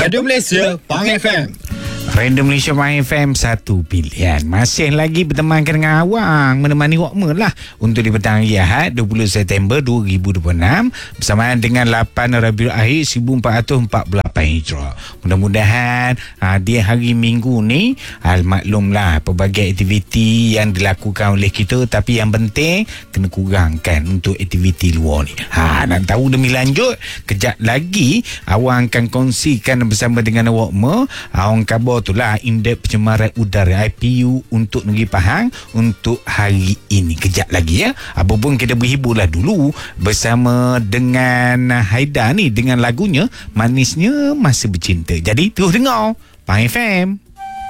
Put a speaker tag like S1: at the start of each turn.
S1: Radio Malaysia, Pang FM.
S2: Radio Malaysia Pang FM, satu pilihan. Masih lagi bertemankan dengan awang, menemani Wakmer lah untuk di petang hari Ahad 20 September 2026 bersamaan dengan 8 Rabiul Akhir 1448 Hijrah. Mudah-mudahan di hari Minggu ni maklumlah pelbagai aktiviti yang dilakukan oleh kita, tapi yang penting kena kurangkan untuk aktiviti luar ni. Nak tahu demi lanjut, kejap lagi awang akan kongsikan bersama dengan Wakmer orang khabar itulah indeks pencemaran udara IPU untuk Negeri Pahang untuk hari ini. Kejap lagi ya. Apa pun kita berhiburlah dulu bersama dengan Haida ni dengan lagunya Manisnya Masa Bercinta. Jadi terus dengar Pang FM.